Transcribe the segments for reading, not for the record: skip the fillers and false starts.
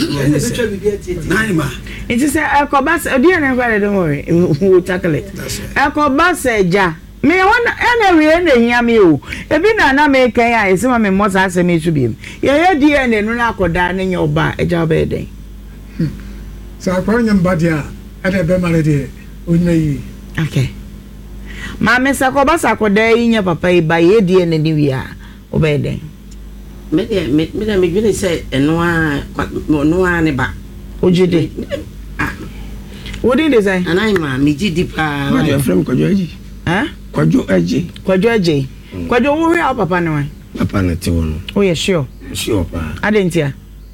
Naima. It is a cobas, a dear and don't worry, we'll tackle it. A cobas, ja. Me one and a yammy. A bina make a is some most as a me to be. Yeah, dear, and then Runako down in your bar, a job a day. So I call him Badia at a Bemalady. Okay. Mamma Sacobasa day in your papa by a dear and a new year. Obey day. Me really say no one back. Would you do? What did they say? And I'm me deep. What your friend Kwaji? Huh? Kwaji. Kwajo, where are Papa no? Papa Nation. Oh, yeah, sure. Sure, pa. I didn't hear.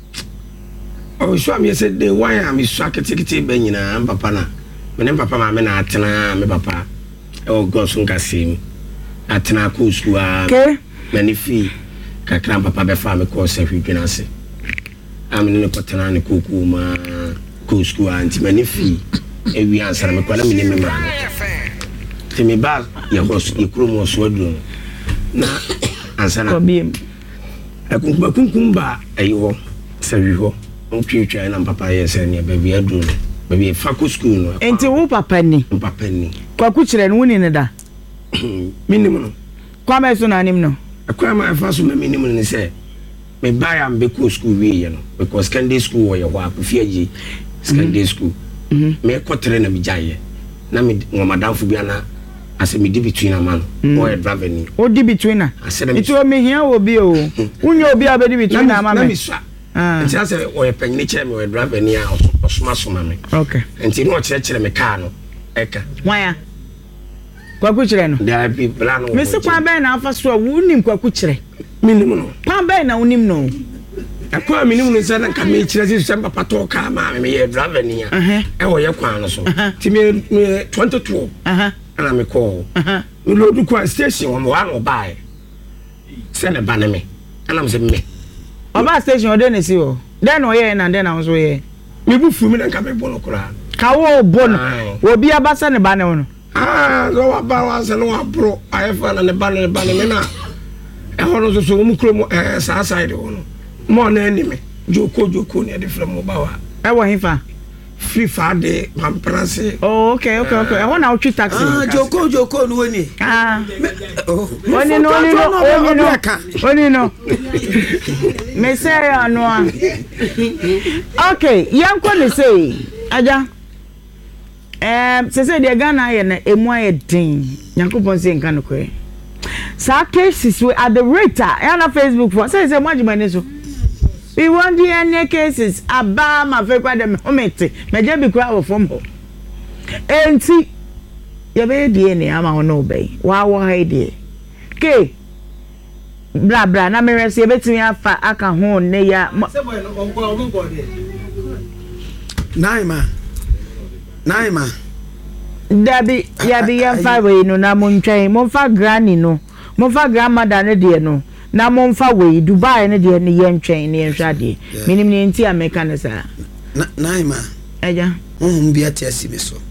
Oh, so I said, the why am I so ticket Benina and Papa? My name Papa, my men are Tana, my papa. Oh, Gosunka sim. Atana Kusua. Okay. Many fee. Kakran papa be fa me course every pinase. I'm in the Potana and Kuku ma Kusku anti many fee. E we answer me kwala me me mra. Ti me ba ye host ye kromo so adun. Na answer na biem. Akunkumba ayo sawi ho. Ontwetwa na papa ye se ne ba bi adun. Ba bi fa ko school no. Enti wo papa ni. Papa ni. Kwaku kire no woni ne da. Minimum no. Kwama so na anim no. Akwa ma fa so minimum ni say me buy am be ko school we ye no because secondary school wo ye ho akofie agi secondary school me kotre na me jaye na me ngomadamfo bia na ase me di between am no or driver ni o di between na it o me hia obi o unyo obi abedi between am na me swa nti ase o ye panyini che me o driver ni a osoma me okay nti no kire me car no eka wanya kwaku kire no there be plan no me se kwa ben na afa so wunim kwaku kire minimum no kwa ben na wunim no akwa minimum no se na ka me kire se papa to ka ma me ye driver ni a e wo ye kwan no so ti me 22 ana me call me load kwa station wo wa no buy se ne ba ne me ana me se me oba station o de ne si o den o ye na den na so ye me bu fu me na ka me bono kura ka wo bono obi abasa ne ba ne no so wa ba wa se no wa pro ayefa na ne ba me na e hono so mu kro sa side hono mo na ni me joko ne de from ba wa e wo hifa free fade pamprance oh okay e wona o twi taxi joko no woni oni no me say ano okay yanko ne say aja se de Ghana ye na emu aye din Yakobon say nka no kwe sa cases we at the rate na Facebook for say mwajima so we want the any cases aba ma fe kwa dem omete meje bi kwa from ho enti ye be die ne ama ho no be wa wo ha die ke bla na me resi e betimi afa aka ho ne ya Naima Dabi ya fa we no na montwen mo fa granny no mo fa grandmother ne de no na mo fa we Dubai ne de ne ye ntwen ne nhwa de minim ne nti America ne sa Naima eja bi atesi me so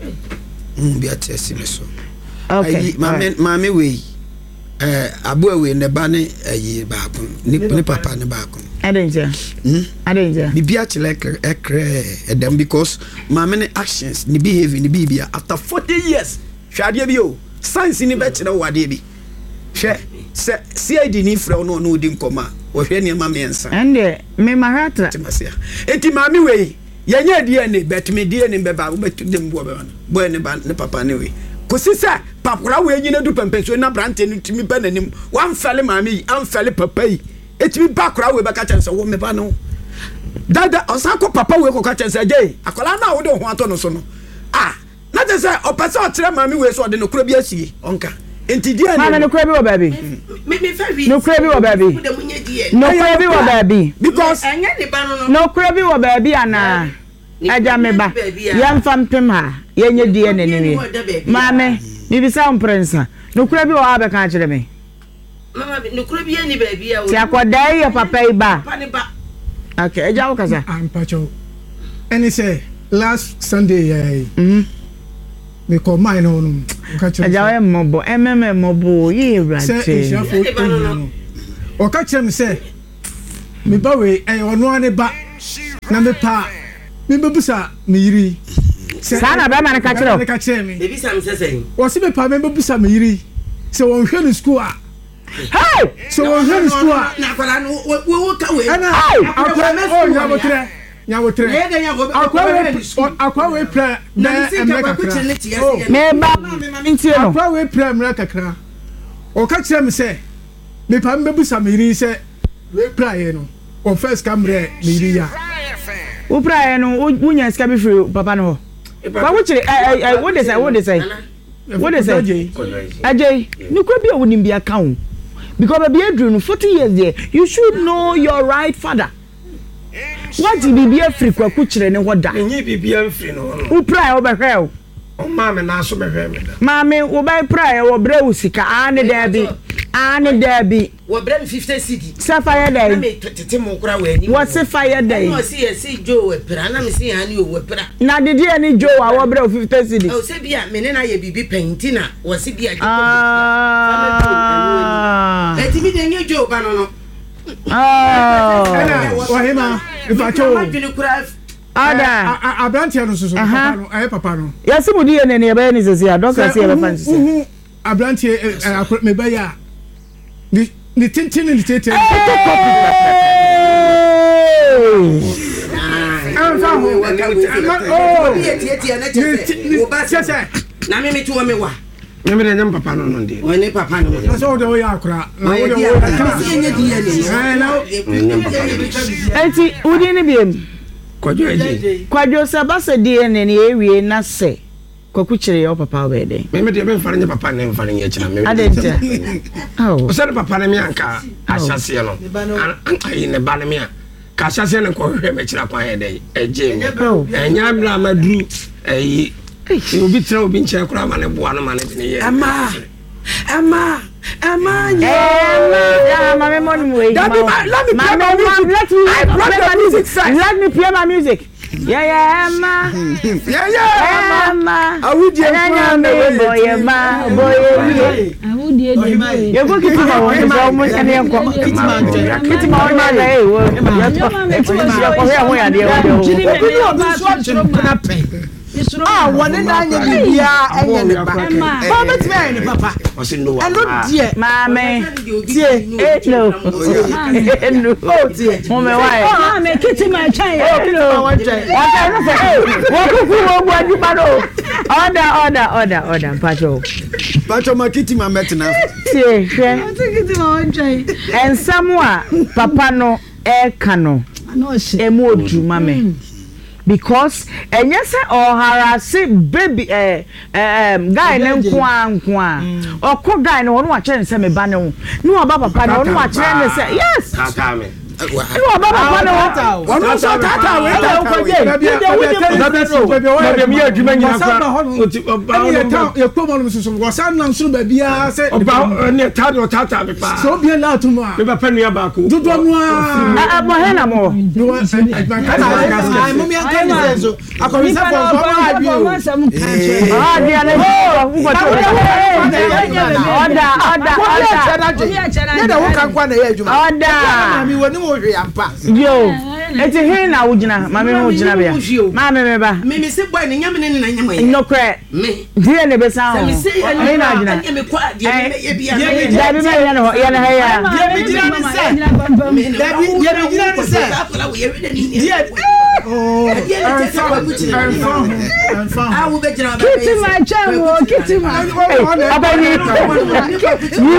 okay mame we abu we ne ba ne ayi ba kun ni papa ne ba kun Adenja. Bibia chile them because my many actions, ni behavior, ni bibia after 40 years. Shadia bio science ni better than what be. She CID ni fra no dim koma. O hwe ni mama ensa. Ande me marata. Enti mami we yenye DNA bet me DNA be ba wo betu dem bo be boy ne ba ne papa ne we. Kosi se papura we nyina du pempenso na brante ni timi ba nanim. Wan fele mami an fele papa yi. Etimi bakra we beka chense wo me ba no dada osako papa we ko ka chense je akola na wo de ho ato no so no na je se opese o kire mami we so de no kura bi asi onka enti dia ni no kura bi wo baby me fa wi no kura bi wo baby no kura bi wo baby because enye ni ba no no kura bi wo baby ana aja me ba yam fam pem ha yenye die ne ni mame ni bi sa prensa no kura bi wo abeka kire me mama no kura bi ani baby ya ti akoda ya papa iba okay eja wo kasa ampacho any say last Sunday me call mine on eja we mobo mobo ye rate o ka chere me say me ba we ono ane ba na me pa me bebusa me yiri sana ba man ka kire me ebi sam sese wo se me pa me bebusa me yiri se won hwe no school a hey so won hwe no school a na kwala no wo ka we ana akwa nyawotre akwa we pra na emre kakra me ba ntie no akwa we pra emre kakra o ka kire me se me pa me bebusa me yiri se we pra ye no on first camera me yiri ya wo pra ye no wunya ska be free papa no ba wo kire what they say ajay ni ko bi o nim bi account because be adru no 40 years there you should know your right father what did be free kwaku kire ne ho da enyi bibia free no wo pra wo be hwe o mama na so be hwe me da mama wo be pra wo bre wo sika ane da bi wo bre 50 cedi sapphire day na me tete mo kura we ni what sapphire day no see yes jo we pra na me see ani o we pra na didi ani jo wa wo bre 50 cedi o se bia me ne na ye bibi painti na wo se bia jo eti mi de nye jo ba no wahema ifacho ada abrantia no so papa no papa no yasimu di ene ne ba ni sese a doctor say ba fancy abrantia me ba ya ni tintin ni tete na me tu wa me wa me de nyam papa no no de o ne papa no na so de o ya akra na o de o nye di ye enti udi ni biem kwadwo sabasa di ene ne ewie na se kwaku kire yo papa obede me de be fare nye papa ne fare nye china me adenta oh o se papa ne me anka ahyase no ayi ne ba ne me ka ahyase ne ko hwe me kira kwan he de eje me enya bla madru ayi obi tra obi nche kura ma ne boa no ma ne ne ye ama me money way let me play my music yeah awudie boy you go kiti ma won so mo ene enko kiti ma won ma le wo wone na anya bibia enye ne ba ba betime ne papa eno die mame tie no tie mo me why me kiti ma chan no wo kuku wo gwa ba no order pacho ma kiti ma metna tie kiti ma wan chan en samwa papa no e kano emu odu mame because enye se oharase baby guy ne nkoa okọ guy ne wonu wa kire nse me ba ne wo ni wa ba papa ne wonu wa kire ne se yes tata me ni wa ba papa ne wonu so tata we de mi adwuma nyina kwa ye komo no so wasan na nsuru ba bia se oba ne tata me pa so bia la tumo a me ba panu ya ba ko dodo no a mo he na mo mummy anka so akorisa for ba bi o dia le order ne da wo kan kwa na ye adwuma order mi woni mo hwe ampa yo eti he na wujina mame ho jina bia mame me ba me se boy ne nyame ne na nyama ye no kre me die ne be sound me se me na jina me kwa die me ye bia da bi me ya no ya na ha ya ye bi jira ni se da bi ye bi jira ni se kiti ma chan wo kiti ma abani you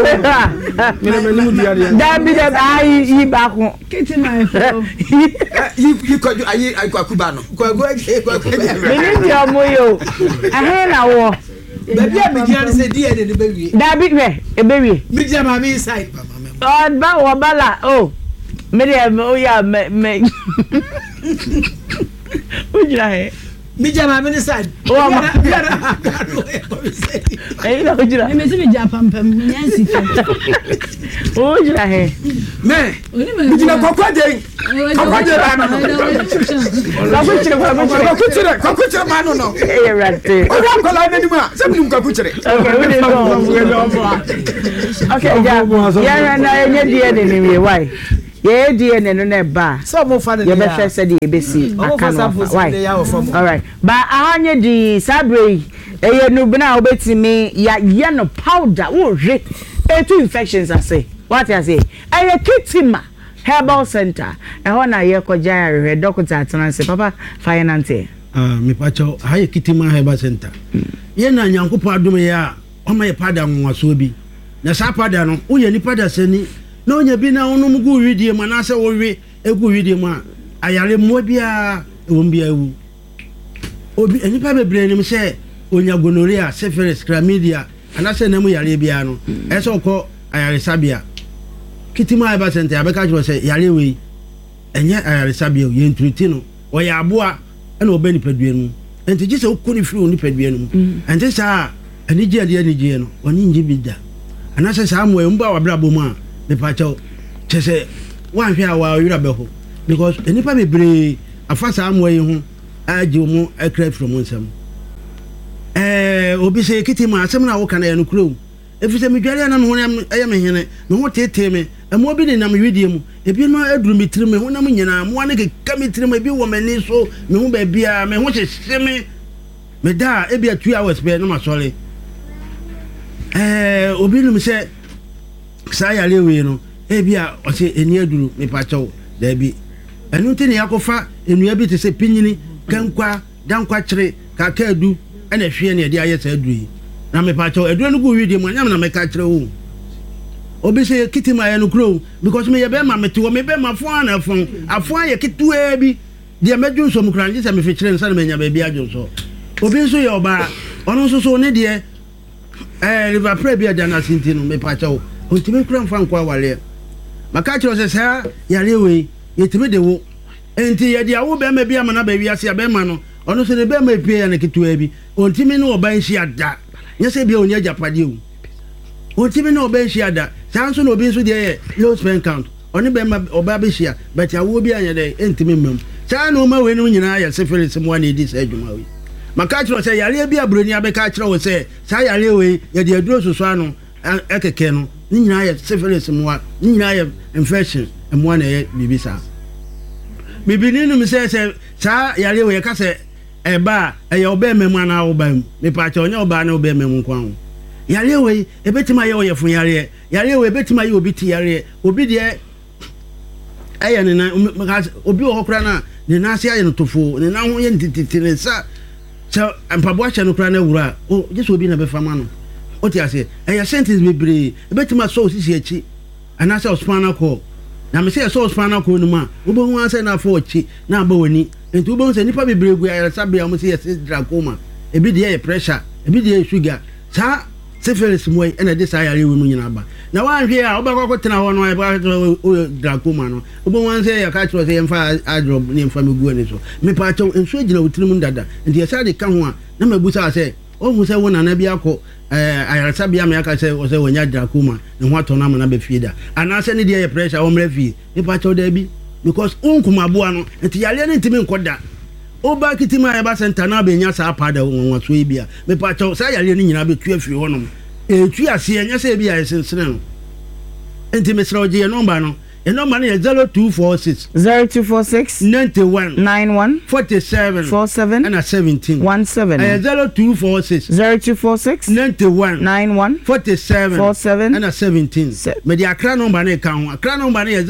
da bi da ai yi ba ko kiti ma yi ko ayi kwakuba no kwaku me ni ti omo yo ahe na wo ba bia me jira ni se die de be wie da bi me e be wie me jira ma me inside ba wo bala oh me de o ya me ujira he mi jama mi side o ma ai la ujira me se me ja pampam nyansi fe ujira he me mi jina kokwaje ba no kokwaje ma no eh rate o ya kola na dimu a se mi kokwaje okay ja ya na enye die de ni why ye DNA no na ba so mo fa ne ye be hwe se de ebesi aka no why all right ba ahanye di sabre eye no bina obetimi ya ye no powder wo hwe etu infections ase what I say eye kitima herbal center ehona na ye koja ya doctor atanase papa finance me pacho haye kitima herbal center ye na nyankopɔ adom ya o ma ye pada nwaso bi na sa pada no wo ye ni pada sani na onya bi na wono mugu widie ma na se wo we egu widie ma ayare mo bia wo mbia ewu obi enipa bebre nim se onya gonorrhea syphilis chlamydia ana se na mu yare bia no e so ko ayare sabia kitima herbal center abeka jo se yare we enye ayare sabia ye ntruti no o ya aboa na obani padua nu enti gise okoni firi oni padua nu enti sa ani je ade ani je no oni nje bida ana se sa mo mba wabrabo mu a me pa chaw chese wan hwe a wa yura be ho because enipa bebre afa sa mo yi ho aje mu akra from nsam obi se kitima asem na wo kana ya no kuro efise me dware na me ho ya me hene me ho tete me emo bi ni na me widie mu ebi no aduru mitiri me ho na me nyina mo ane ke kamitiri me bi wo mani so me ho ba bia me ho hyehye me da ebi a 2 hours be na ma sole obi no me se sa ya lewe no ebi a o se eni aduru me pa chaw da bi enu ti ne yakofa enua bi te se pinyini kankwa dankwa kire ka ka adu ena hwe ne de aye sa aduru yi na me pa chaw aduru no go widie mu nyam na me ka kire wo obi se kitima ya no kro because me ye be ma mete wo me be ma fo na fon afo ya kitua bi de medwu so mkran je se me fikire nsa na menya ba bi adwo so obi so ye oba ono so ne de river pre bi adana sinti no me pa chaw ontime kura mfa nkwa wale maka kiro se sa ya lewe yetime de wo enti ye de awo be ma bi amana ba wi ase ya be ma no ono so ne be ma pie ya na kitua bi ontime no oba nshi ada nyese bi onya japade o ontime no oba nshi ada sanso no obi nso de low spend count oni be ma oba be hia but awo bi anya de entime mam sa no ma we no nyina ya syphilis mo na edi sa adwuma we maka kiro se yare bi abroni abeka kiro wo se sa yare we ye de aduro soso ano ekeke no ni nyina ya syphilis mo ni nyina ya infection mo na ye bibisa bibini no me se sa yare we ka se eba e oba mem ana oba me pa cha onya oba na oba mem nkwa ho yare we ebetima ye oyefun yare we ebetima ye obi ti yare obi de aye ne na obi wo hokra na ne na ase aye no tofo ne na ho ye ntititi ne sa empabo ache no kra na wura o jesu obi na be fama no o ti ase aye sentence bebre ebetima so sisi achi ana sa ospana ko na me se so ospana ko no ma obo hu ase na fo achi na ba wani enti obo se nipa bebre gu aye sabia mo se yes glaucoma ebi de ye pressure ebi de ye sugar sa syphilis moy ena de sa yare we mu nyina ba na wan hwe a obakọ tena ho no e ba glaucoma no obo wan se ya ka tro se yemfa adrob ni mfa me gu ani so me pa taw enso agina wutirim ndada ndi ya sa de ka ho a na mabusa se o hu se wona na bia ko ayarasa bia me aka se o se wonya glaucoma ne ho ato na ma na be fie da ana se ne de ye pressure o mra fie me pa taw da bi because unkuma boa no enti yare ne ntimi nkoda oba kitima ya ba center na be nya sa pada won so bia me pa chaw sa yare ni nyina be tu afiri honom tu ase nya se bia yesensene no enti me sra oje number no number no 0246 91 47 47 and 17 0246 91 47 and 17 me di akra number no ka ho akra number no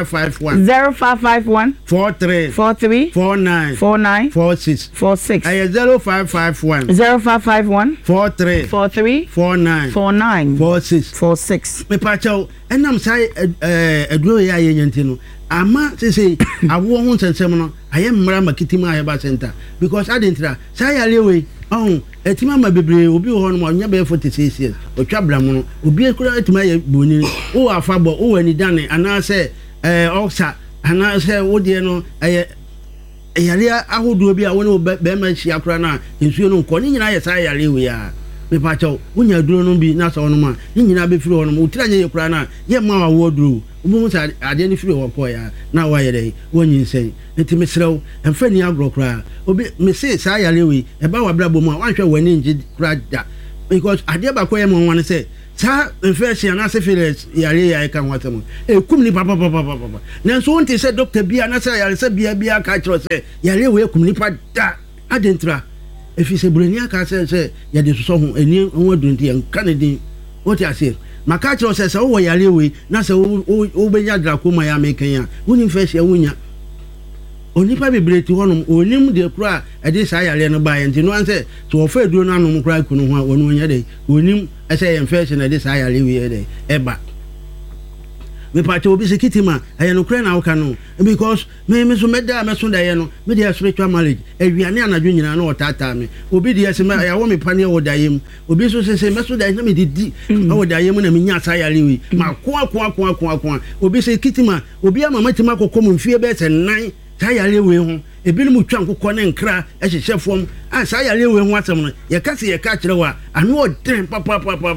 0551 43 49 46 0551 43 49 46 me pa chaw enam sai aduro ya yenyanti no ama se awo ho nsensem no aye mmra makitima ayeba center because adentra sai ya lewe etima ma bebre obi ho no nya be 46 years otwa bram no obi ekura etima ya boni o afabo o wani dane ana se oxa ana se wodie no yare ahodo bi a woni be ma hia kura na nsuo no nko ni nyina ya sai ya lewe ya me pa chaw wonya duro no bi na so no ma ni nyina be firi ho no utira nya yekura na ye ma wa wo duro ubu sa ade ni firi ho ko ya na wa yere wonyi nsei enti mesrew emfa ni agro kura obi me se sa ya lewe e ba wa brabo mu a wanhwe wani nji kura da because ade ba ko ye mo wan se sa infection na se feelings yare ya ka ho atam ekum ni papa nanso wonte se doctor bia na se yare se bia ka kiro se yare we ekum ni pa da adentra efi se burani aka se ya de so ho eni ho adunti en kanadi wote ase maka kiro se wo yare we na se wo benya dracoma ya mekan ya woni infection wonya onipa bebreti honom onim de kura ade sa yare no ba yenti no anse to ofa eduro no anom kura kunu ho wonu onya de onim ese infection ade sa yare wi de eba me pa to obi se kitima aye no kura na woka no because me so meda me so da ye no me de spiritual marriage awiane anadwo nyina na otata me obi de ese me ya wo me pane wo da yem obi so se me so da na me didi wo da yem na me nya sa yare wi ma ko obi se kitima obi ama matima kokom mfie be se nan sayare we ho ebinom twa nkokɔ ne nkra ehyehyɛ fom sayare we ho asɛm no ye ka se ye ka kyerɛ wa ano odren papa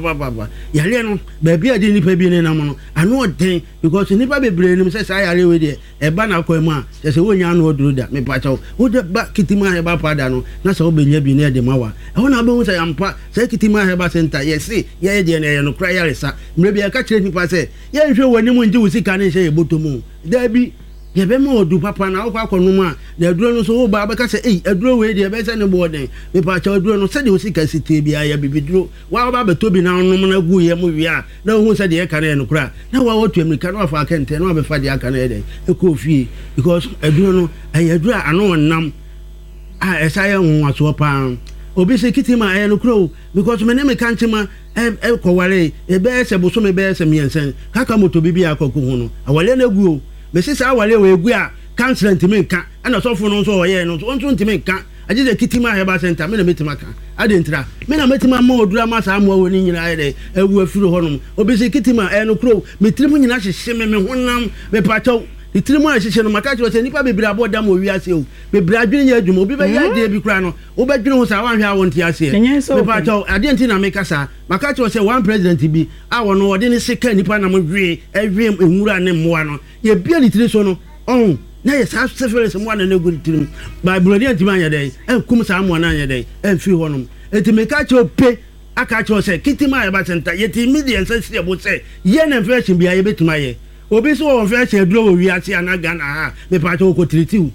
yare no ba bia de nipa bi ne nam no ano odren because nipa bebre nim sɛ sayare we de eba na akɔ mu a sɛ wonya ano oduro da me pa kyɛw wo de ba kitima he ba pada no na sɛ wo benya bi ne de mawa ɛho na abehu sɛ yampa sɛ kitima he ba center ye se ye de ne ye no kra yare sa mre bia ka kyerɛ nipa sɛ ye nhwɛ wani mu nji wo sika ne hyɛ ye botomu da bi yebe mo odu papa na okwa konum a na aduro no so wo ba beka se aduro we de be se ne boden me pa cha aduro no se de osika site bia ya bibiduro wa ba beto bi na onum na gu ye mo wi a na hu se de e kare no kura na wa wotu amerika na fa kente na be fa de aka na e de e ko fie because aduro no aduro ano nam esa ye hu aso pa obi se kitima no kuro because me ne me kanchima ko ware e be se boso me be se miensen kaka moto bibia akoko hu no awale na gu me se sa wale we gu a counselor ntime nka ana sofo no so oye no so ntime nka aje de kitima heba center me na metima ka adentra me na metima ma odura ma sa mo woni nyina aye de ewu afiro honom obi se kitima no kro me trimu nyina hyehye me honam me pacho itirimu a hyehye no maka kiro se nipa bebira boda mo wi ase o bebira adwene nya adwuma obi be ya de bi kra no wo be dwene ho sa wan hwe a wonti ase me pacho adenti na me kasa maka kiro se one president bi a wono ode ne seka nipa na mo hwe ehwe enwura ne moa no ye bia litiri so no on na ye sa sefere se mo na na gudi tirim bible de antima anya dai kum sa mo na anya dai fi honom enti me ka kiro pe aka kiro se kitima ya ba center ye ti median se se bo se ye na infection bia ye betuma ye obi so won fe che duro wo wi ati anaga na ha me pa to ko tritiw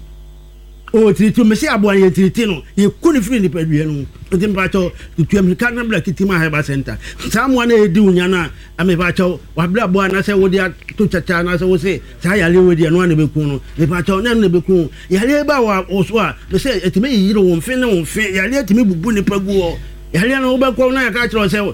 o tritiw me se abo ye triti no ye kuni free ni pa due no nti me pa to tu amerika na bla kitima ha ba center samu na edi unya na me pa to wa bla bo na se wo dia to chacha na se wo se sa ya le wo dia no na be kun no me pa to na be kun ya le ba wa oso a me se etime yi ro won fe na won fe ya le etime bubu ni pa gu o ya le na wo ba ko na ya ka kiro se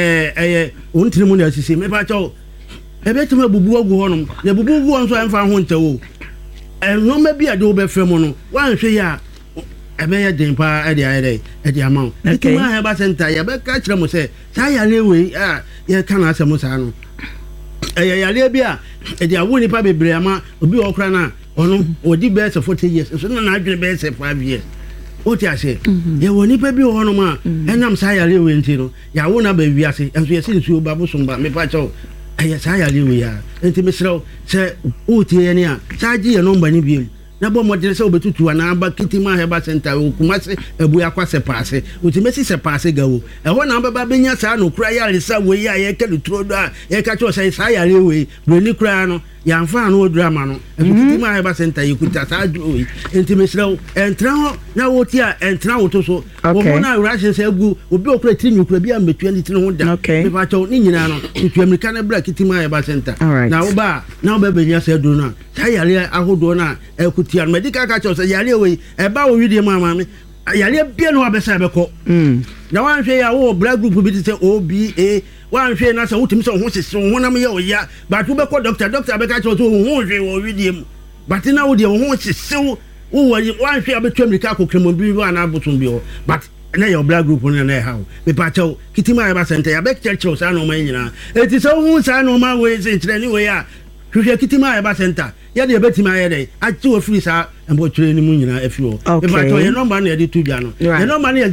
on tirimu na sisi me pa to ebetuma bubu ogu honom na bubu ogu onso emfa ho ntewo no ma bia de obefrem no wan hwe ya ebe ya den pa ede amount ekima ha ba center ya be ka kire mo se sa ya lewe ya kana asemo sa no ya le bia ede awu ni pa bebre ama obi okra na ono odi be se 40 years so na adwene be se 5 years o ti ase ye woni pa bi honom a enam sa ya lewe ntino ya wo na ba wi ase enso ye se su ba bo so ba me pa cho aya sa ya lewe ya enti mesrew se o tie ne a sa gi ye number ni biem na bo modere se obetutu ana aba kitima heba center o kumase ebu akwa se paase o ti mesi se paase gawo e ho na baba benya sa no kura ya resa we ya ye kelu trodo a ye ka cho se sa ya lewe broni kura no ya mfa no drama no kitima heba center yikuta sa ju enti mesrew entra ho na wo ti a entra wo to so wo mo na rush se egu obi okura tiri kura bi a metu ani tiri ho da me pa cho ni nyina no tu amerika na bra kitima heba center na wo ba na wo benya se do na sa ya le ahodo na ekutia medical ka cho se ya le we e ba wo wi mama me ya le bia no abesa be ko na wan hwe ya wo blood group bi te OBA wan hwe na se wutimi se ho sese ho na me ya o ya ba tu be ko doctor be ka cho so ho hwe wo wi mu but na wo de ho sese wo wan hwe abetu america ko kremo bi wa na abotum bi o but na your blood group na how me pa cho kitima ya ba center ya be church sa no man nyina eti so ho sa no man we se kire ni we ya hwe kitima ya ba center ya de betima ya de ati o free sa embo tire ni mu nyina afiwo e ba to ye number na ye de tudwa no ye number na ye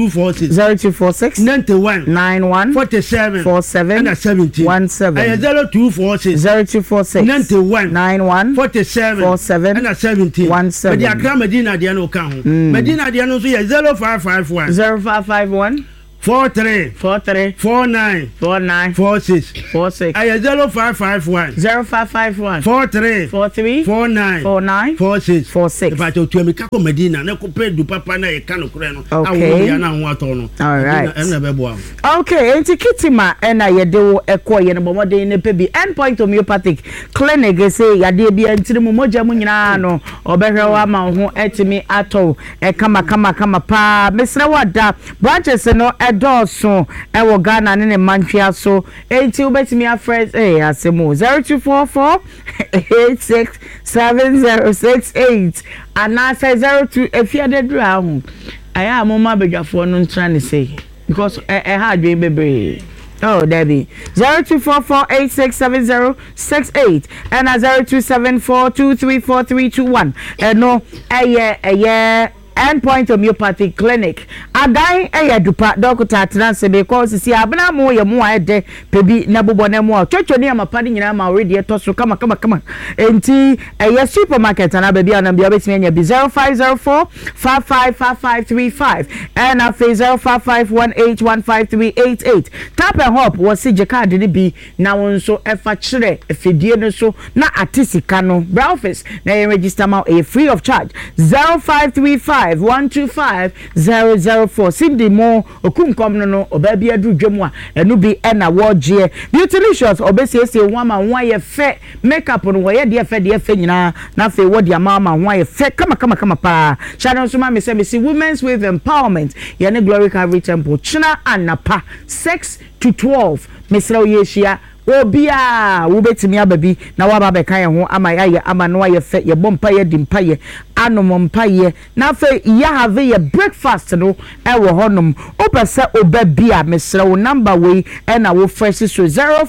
0246 91 47 and 17 17 0246 91 47 and 17 17 de akra medina de no ka ho medina de no so ye 0551 43 43 49 49 46 46 ayɛ 0551 0551 43 43 49 49 46 46 ìbàjẹ́ otu ẹ̀mí kakọ Medina ne kó pé du papa náà yẹ kánò kúrẹ́ no okay àwọn yẹn náà àwọn atọ́ no alright ẹ̀mí bẹ́ẹ̀ bọ̀ àwọn. okay enti kitima ẹ̀na yẹ̀de wo ẹ̀kọ́ yẹn bọ̀mọ́dé ne pé bi endpoint homeopathic clinic ṣe yàdé bi ẹ̀ntìrì mu mọ́jà mu nyinaa no ọ̀bẹ̀hwẹ̀ wa ma ho ẹ̀tìmí atọ́ kama paa mesrɛ wada branches no ɛdɔɔso ɛwɔ Ghana ne mantwea so enti wobɛtumi afrɛ asɛm 0244 867068 anaasɛ 02 efiade dura ho ayɛ a moma badwafoɔ no ntra ne sɛ because ɛha adwen bebree. Oh, Debbie. 0244867068 and 0274234321. No, endpoint homeopathic clinic. Agai dupa doctor transfer because see abna mo ye mo ade pebi na bobo na mo chocho ni amapadi nyina ma already to so kama enti supermarket na baby anam bia betimi anya bi 0504 555535 and na 0551815388 tap and hop was see card ni bi na won so efa kire efedie no so na atisika no bra office na register ma free of charge 0535 125-004. Cindy Mo okunkom no obabi adu dwemu a enu bi na woje Beautylicious obesiesie wama ho ye fe makeup no wo ye de fe nyina na fe wo de ama ho ye fe kama pa channel so ma me say me see women's with empowerment ye ne Glory Calvary Temple china anapa 6 to 12 mesra yeshia obia wo betimi ababi na wa ba be kan ho ama ya ama no ye fe ye bompa ye dimpa ye anomompa ye na fe ya have ye breakfast no e wo honom opese obabia mesra wo number we e na wo fresh so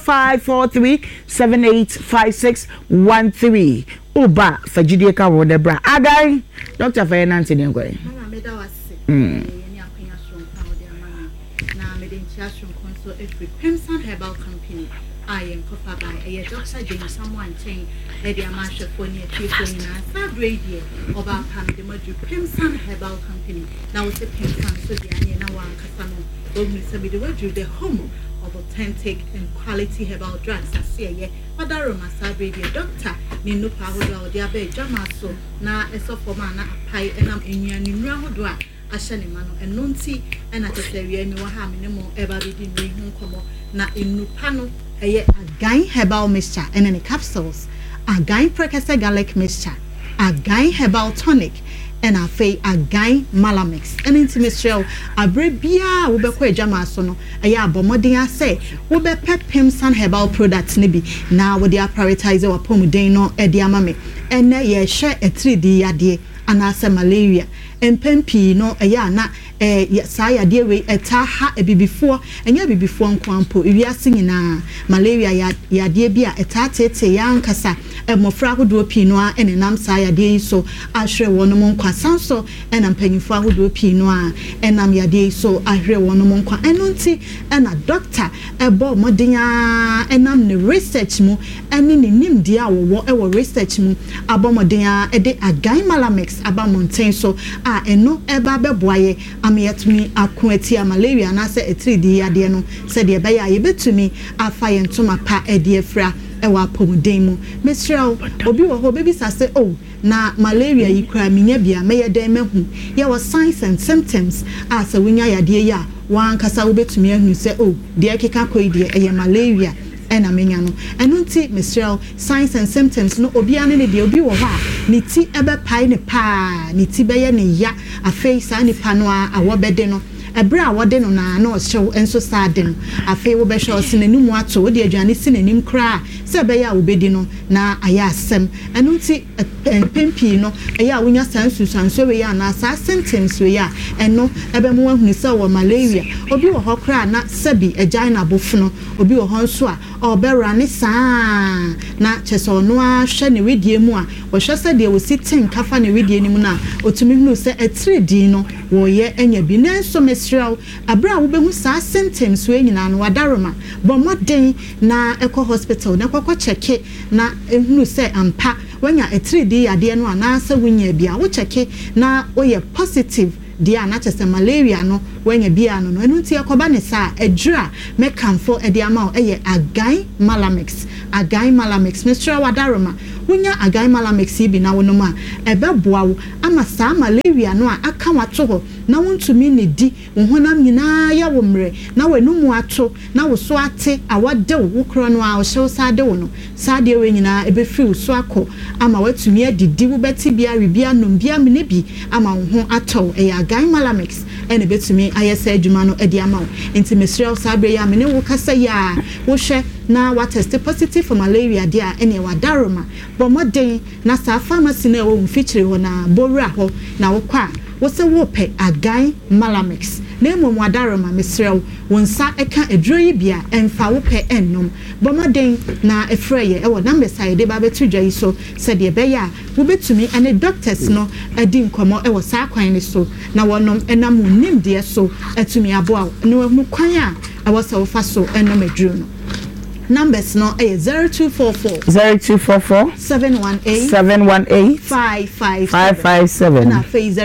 0543785613 oba fagidie ka wo debra agai Dr. Fernand ne ngwe mama me da wase ni akwanya so nka wo de amana na me de ntia so nkonso every Pemsan Herbal Company I am Papa by a Dr. James someone chain Lady Amasha for near Chieftain and third radio of our family Madu Pemsan Herbal Company. Now it's a Pemsan so the Anya one Casano, Ogni Sabi the word the home of authentic and quality herbal drugs. I see ye, but I run my radio doctor Ninu Pahoda or Diabe Jamaso na a sophomore na a pie and I'm in your new Rahodwa. Ashani mano and nonti and at a seria no harm no more ever did no como na in Nupano a gain herbal mixture and any capsules, a gain precasa garlic mixture, a gain herbal tonic, and a fay a gain malamix, and intimistral a brebia will be quite jamasono, a ya bomodia say, will be pet Pemsan herbal products nibi, now with the prioritizer or pomodeno ediamame, and ye share a 3D yadie, and asa malaria. Empempi no na saya de we eta ha before enya before nkwampo ewiase nyina malaria ya de bia eta tete ya nkasa emofra hodo pi no a enenam saya de so ahwe wonom nkwasan so enam panyifo ahodo pi no a enam ya de so ahwe wonom nkwa enonti ena doctor ebo modenya enam ne research mu eni ne nimdia wo ewo research mu abomodenya ede agan malamix abamonten so a eno eba beboaye ameyatumi akoati malaria na se etridi ade no se de be ya ye betumi afa ye ntoma pa ede afra ewa pomuden mu mesrel obi wo ho bebi sase na malaria yi kra minya bia meye den mehu ye was signs and symptoms as a winya yade ya wan kasa wo betumi ahu se de ekeka koide eye malaria ena menya no eno nti mesrel signs and symptoms no obi ane ne de obi wo ha ne ti ebe pai ne pa ne ti beye ne ya afei sa ne pa no a awobede no ebra awode no na na ohyew enso saden afei wo be hwe osinanimu ato wo de aduane sinanim kra se be ya obedi no na aya asem eno nti pempi no eya wonya sansusanso we ya na sa symptoms we ya eno ebe mo ahunu se wo malaria obi wo ho kra na sabi agina bofuno obi wo ho nso a obera ne saa na chese ono a hwe ne wedie mu a wo hwe se de wo sitin kafa ne wedie ni mu na otumi hunu se etredi no wo ye enya bi nenso mesrel abra wo behu saa symptoms we nyina no wadaroma bo moden na eco hospital na kwakwa cheke na ehunu se ampa wanya etredi ade no anasa wunya bia wo cheke na wo ye positive dia na chese malaria no wenya bia no enu ti akoba ne sa adura mekamfo e dia ma eye agan malamix Mr. Wadaroma wonya agan malamix bi na wono ma ebeboa wo ama sa malaria no a aka wato ho na wontumi ne di wo honam nyina ya wo mre na wanumu ato na wo so ate awade wo kro no a wo hyew sa de wo no sa de we nyina ebefiri wo so akọ ama watumi adidi wo beti bia ribia no bia me ne bi ama wo ho atọ e agan malamix ene betumi ayesa adwuma no edi ama wo enti mesrel sa bre ya me ne wo kasa ya wo hwe na wa test positive for malaria dia ene Wadaroma bo moden na sa pharmacy na wo mfikyire ho na bowura ho na wo kwa wo se wo pe agan malamix na emo Wadaroma mesrel wonsa eka eduro yi bia emfa wo pe ennom bo moden na efreye e wo number side ba betu dwai so se de be ya wo betumi ane doctors no adi nkomo e wo sa kwan ni so na wonom enam nim de so atumi aboa no kwan a wo se wo fa so ennom eduro no numbers no 0244 718 557 na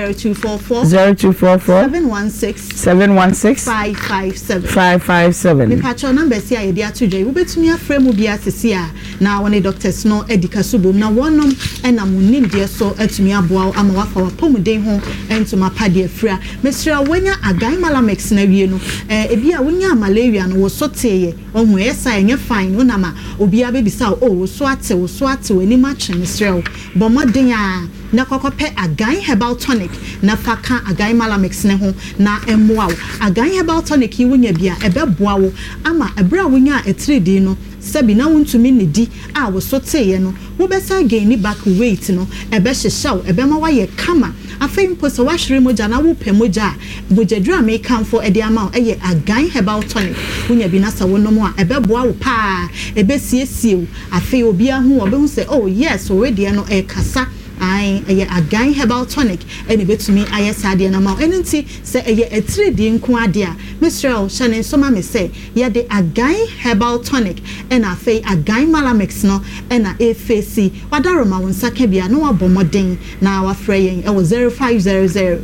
0244 716 557 me patcho numbers ya yedi atudwe wo betumi afremu bia sesi a na woni doctors no edika subom na wonom enam nim de so atumi aboa ama wafa wapomuden ho entuma pade afria mesra wonya agan malamix na wie no ebia wonya malaria no wo soteye ohun esa enye fine unama obia bebisa wo so ate wani matchen Israel bo modern a na kokope agan herbal tonic na faka agan malamix ne ho na emmoa wo agan herbal tonic yi wonya bia ebeboa wo ama ebra wonya etredi no sabi na wontumi ne di a wo so teye no wo besa gain ni back weight no ebe hyehyaw ebe ma waye kama afei mpo so wahwere moja na wo pemoja bojadura me kamfo ede ama eye agan herbal tonic wonya bi na sa wonom a ebeboa wo pa ebe siesie wo afei obi ahu obehu se oh yes already no e kasa aye agan herbal tonic ene betumi ayesa de na ma enenti se eye etredi nko ade a Mr. Shannon soma me se ye de agan herbal tonic ena afei agan malamix no ena efesi Wadaroma wonsa ka bia no abomoden na wafre yen e wo 0500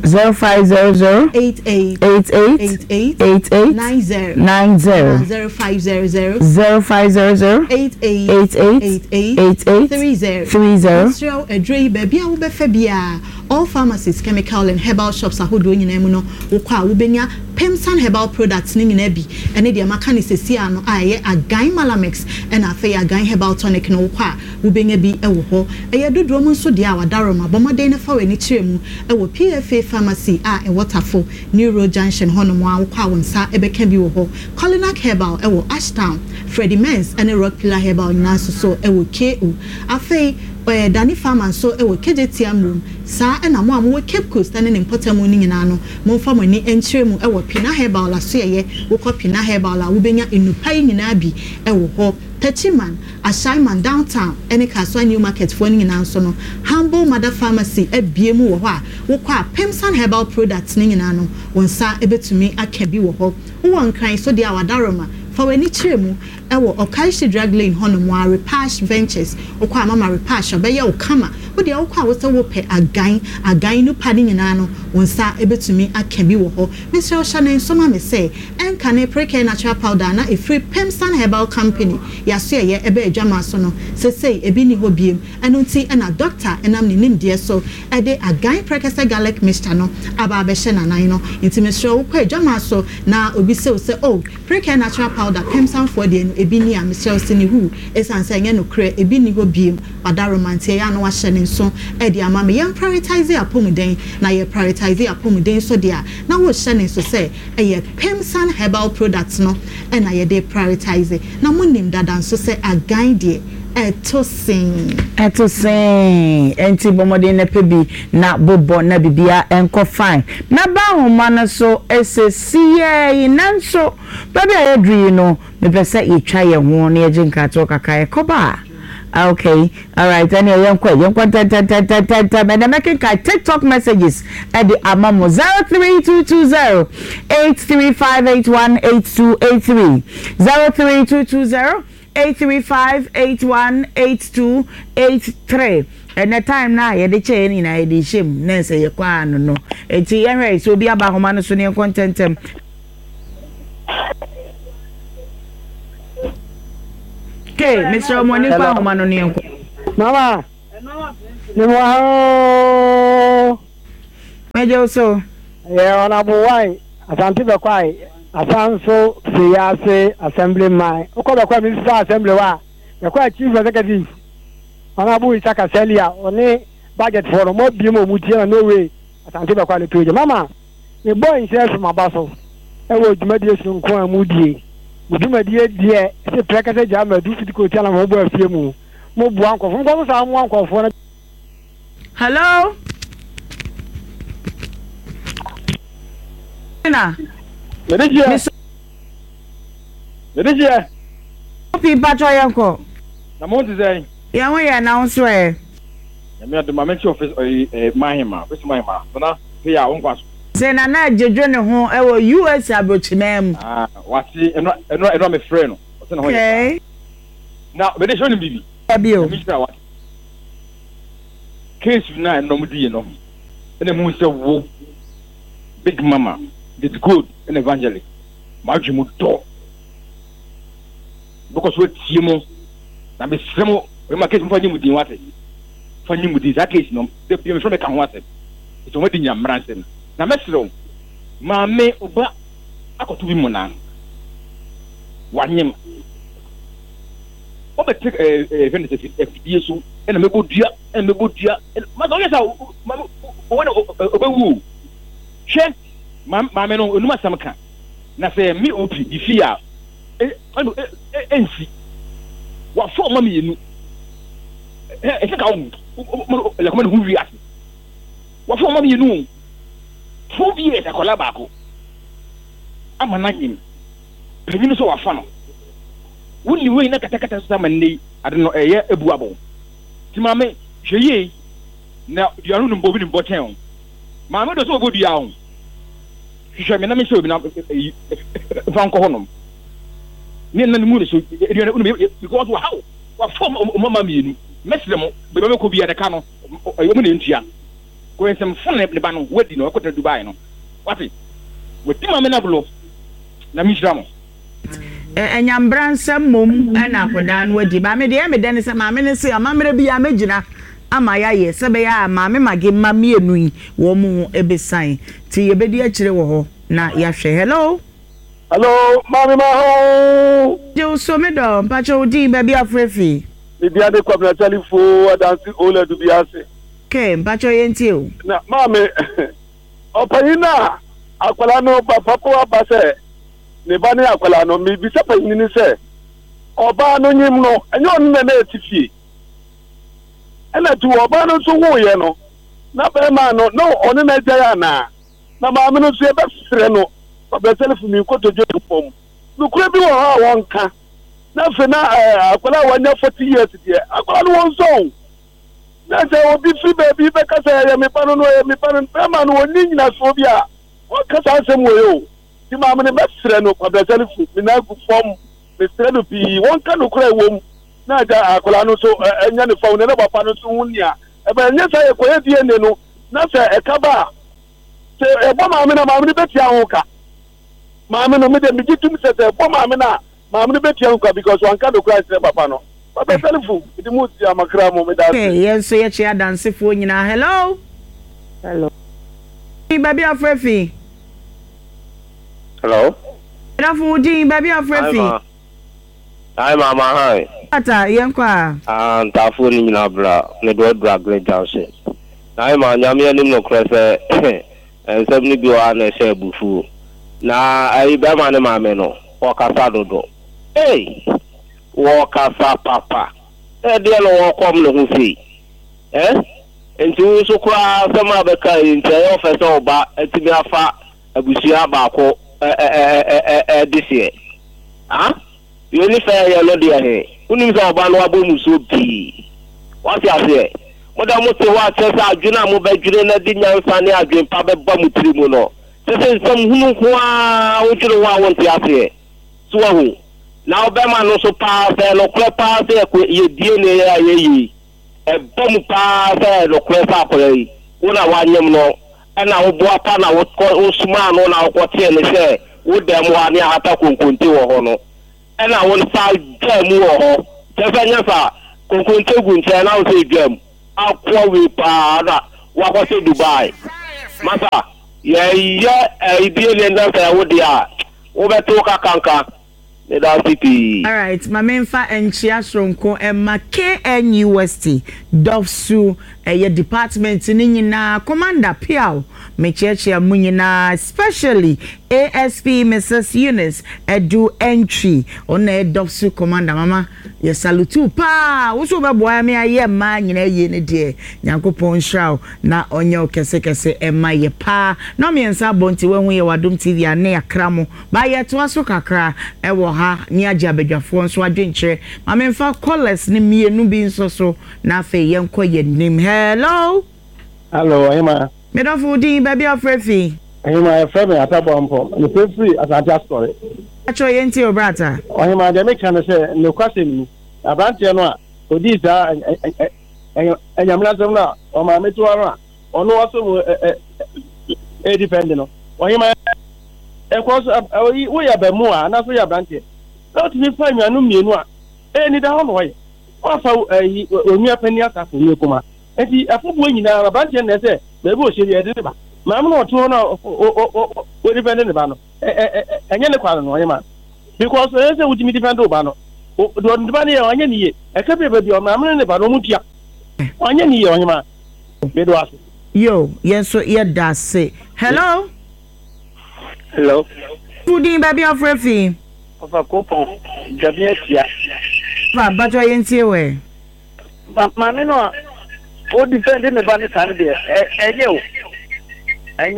88 90 0500 88 30 adrei bia wo befa bia all pharmacies chemical and herbal shops ahodo nyina mu no wo kwa wo benya Pemsan herbal products ni nyina bi ene de maka ni sesi ano aye agan malamix ena afa agan herbal tonic no wo kwa wo benya bi e wo ho eye dodo mu nso de a Wadaroma bomoden na fa wani kiremu e wo PFA pharmacy a e Waterfall Neuro Junction hono mo a wo kwa wonsa e beka bi wo ho Colinac herbal e wo Ashtown Freddie Mens ene Rock Pillar herbal na so e wo KO afa Dani Farmer so e wo KJTM room sa na mo amwo Cape Coast ane ne mpotamu ni nyina no mo fa mo ni enkyeremu e wo Pina herbal la so ye wo ko Pina herbal la wo benya enupai nyina bi e wo ho Tachiman Ashaiman downtown ene Kaswa New Market fo ni nyina so no Humble Mother Pharmacy e biemu wo ho a wo kwa Pemsan herbal products ni nyina no wonsa e betumi akabi wo ho wo nkran so de Wadaroma for when it's chemu ewo Okaishi drug lane hono mo Repash Ventures okwa mama Repash obeye okama wo de okwa wo se wo pe agan no padi nyina no wonsa ebetumi akabi wo ho Mr. Shannon soma me say enka ne Precare natural powder na e free Pemsan herbal company yaso ye ebe adwama so no se say ebi ni ho biem enunti na doctor enam ni nim de so e de agan Precare garlic mixture no aba be hye nanan no inti Mr. wo kwa adwama so na obi se oh Precare natural powder Pemsan for de ebi ni a Mr. Sini hu esanse enye no kre ebi ni ho biem Wadaroma ntia ya no wahye ne so e de ama me yam prioritize apomuden na ye prioritize apomuden so dia na wo hye ne so say e Pemsan herbal products no e na ye de prioritize na monim dada so say agan de etosin enti bomode na pebi na bobo na bibia enko fine na ba homa na so esesiye nanso baby ayedri no me pese etwa ye ho na ye jinka to kaka e koba. Okay, all right. Then you and I'm making TikTok messages at the Amamo 03220 835818283 03220 835818283 And the time now, you're the chain in a shame, Nancy, you can no. It's a so be about Homanosonia content. Okay, Mr. Monica Homanonia. Mama, Major so. Yeah, honorable white, Asante Bekwai, Asanso, Siase, Assembly Mai, Okoba Minister Assembly Wa, the quite chief executive. Honorable Isaka Celia, only budget for a more Bimo Mutia, no way. Asante Bekwai to you. Mama, the boy himself from Abaso. I would mediation Kwa Moody. Would you, my dear, say, Precate Jama, do physical channel mobile film. Move one from someone for. Hello? Medicine. People try uncle. The month is a yeah, we announce where. I mean, the moment office Mahima, which Mahima, but now we are on was. Say, Nana, Journey home, I will US about ma'am. What's he and not a friend. Okay. Now, but they shouldn't be. Case 9, no, and the moon said, Big Mama. It's good in evangelist. Margimu do. Because what Simo, na be Simo, we make it for you with the water. For you with this case, no, the people from the Kanwase. It's already in your branson. Now, Mesro, Mamma, Oba, I got to be Monan. One him. Over take a vendor and a good dear, and a good dear, and my daughter, Share. Mamma no numa samka na say me opi difia ensi wa fo mama yenu e ka wo la ko hu wi ase wa fo mama yenu 2 years akola baako amana nyim panyinu so wa fa no woni we na katakata so manne ade no eye ebuabo ti mama hweye na duanu no mbobi ni boten mama do so obodua ho je me na me so bi na van ko honom ni na mu so because wa form mama mi ni mesremo be be ko bi ya de ka no ayo mu ne ntua ko ensem fun ne ba no wadi no ko ta Dubai no wati wati mama na blo na mi jira mo enyambransa mom na akoda no wadi ba me de me de ne se mama ne se amamre bi ya magina ama ya ye sebe ya maame mage mame enu yi wo mu ebesan ti ye bedi a kire wo ho na ya hwe. Hello maame ma ho je so me do pa cho di ba bi afrefi bi ade kwabna telefo adansi ole du bi ase ke pa cho yenti o na maame opayina akwala no papa ko abase ne ba ne akwala no mi bi se payini ni se oba no nyim no enyo no na etifie ena tu oba no so wo ye no na be ma no one na gya na maame no so e be frɛ no ba telefo mi ko to jodo pom no kura bi wo ha wonka na fe na akwala wanya 40 years die akwala no won so na je obi fi baby be ka say ya me pa no be ma no woni nyina so bi a o ka sa asem wo yo ti maame no be frɛ no ba telefo mi na gu form be frɛ no bi wonka no kura wo mu na ja akola no so enya ne fawo ne papa no so hunia e ba nya say ko ye die ne no na say e ka ba se e bo maame na maame betia ho ka maame no me de me gitum se e bo maame na maame betia ho ka because wan ka do Christ papa no papa telephone di mu ti amakra mo me da yes so ye chia dance fo nyina. Hello baby afrefi. Hello Rafu di baby afrefi. Hi mama, hi. Ata yenkwa. Ntafo ni nyina bra, ne do drag le jawse. Na ma nyame anim no krese. Ensem ni bi wa na she bufu. Na ai be ma ne maame no, wo kasa dodo. Wo kasa papa. De no wo kom ne ho fi. Enti wo so kwa sama be ka enti ayo fe so oba etimi afa abusua ba ko this year. You only fair your lord here. Unim so oba no abo muso bi. What you say? Moda mo te wa tesa adwena mo ba dwene na di nyansa ne adwen pa be ba mutiri mu no. Tese nsam hunu ko a wo twere wa won te ase. So wa hu. Na oba ma no so pa se no kro pa se ko ye die ne ya ye yi. bom pa say no kwesa akwayi wona wanyem no na wo boa pa na wo suma no na wo tie ne say wo dem wa ne ata konkonte wo ho no na wo fa jam wo ho te fa nya fa konkonte gunche na wo say jam akwa we pa na wa ko se Dubai masa ye idea le nda say wo dia wo beto kakanka city. All right, my main fa enchia sronko Emma KNUST Dofsu your department ni nyina commander Piao me chechia mu nyina especially ASP Mrs Eunice edu entry on Dofsu commander mama ye salutu pa wo so be boy me aye ma nyina ye ne de Nyankopon hraw na onye okese Emma ye pa no me nsa bonti wenhu ye wadom TV ane akramo ba ye to aso kakra ewo ha ni agya bedwafo nso adwenkyere ma me mfa callers ni mienu bi nso so na afa ye nko ye nim. Hello Emma. Me don't food in baby of Refi. Emma, friend, I thought you feel free as I just story. Actually, ain't your brother. Emma, they make chance say no question. A branch, you know, for this, and I'm not now, or my metuara, or no, also a dependent. Emma, of course, we are Bemua, and that's why you're branching. Not me find me a new any down way. Also, when you are penny at you come. And he a fool when you are a bunch and they say, the bush is a Mamma to know what dependent about and then the quality, because there's a would be dependent about the money on any a copy of your mamma and about Mutia on any on him. Yo, yes, so yeah, that's say. Hello, fooding baby of Refi of a coupon, Jamaica. But I ain't here way. But Mamma. O defending the banner Sunday, and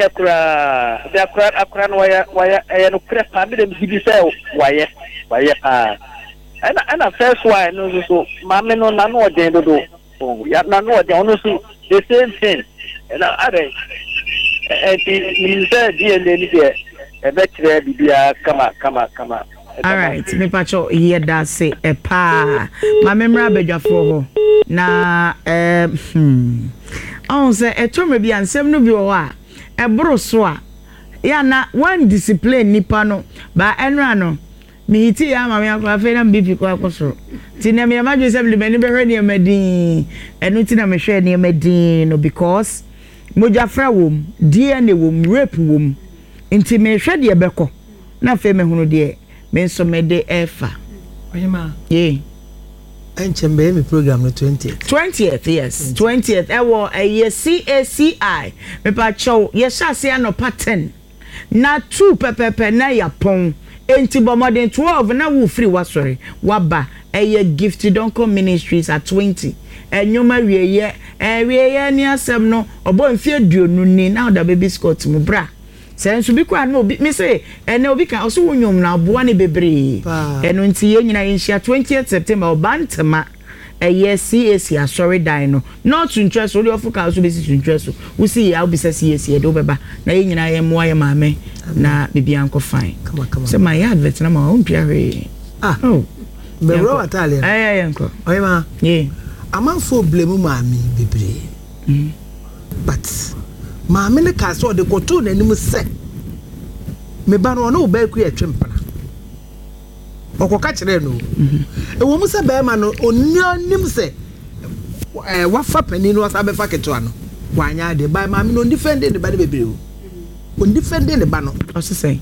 why and press family and BBC why and a first wine no so mamma no none or do yet none or the same thing and other and he said dear a better be come. All right, me pacho here that say a pa. My memory bedwafo na on say e to me bi ansem no bi wo a e boro so a ya na one discipline nipa no ba enra no me hiti ya ma me akwa fe na mbipi kwa akosoro ti na me ma dwe se bi me ni be hwe ne madin enu ti na me hwe ne madin no because mojafra wom DNA wom rape wom nti me hwe de beko na fe me hunu de men so me de efa oyema yeah enchembe me program no 20th yes 20th ewo a CACI me pa chow yesase ano pattern na 2 pepepe na yapon enti bomodin 12 na wo free wasori waba eye gifted donko ministries at 20 enyoma wieye ni asem no obo mfie duonu ni na da baby scott mu bra sensu bi kwa no me say ene obi ka oso wonyom na aboa ne bebre eno nti ye nyina yenhia 20th September obantama eye CAC asori dan no not interest only of ka so be interest we see ya obi say CAC e do beba na ye nyina ye moa ye maame na bibia nko fine say my advert na ma on pia we oh be ro atale nko oyema yeah amanfo blame maame bebre but maame ne ka so de koto nanim se me ba no no ba ku atwempana okoka kire no e wo mu se ba ma no onim se wafa pani no asa be fa keto ano wanya de ba maame no defend ne ba de bebre o defend ne ba no o se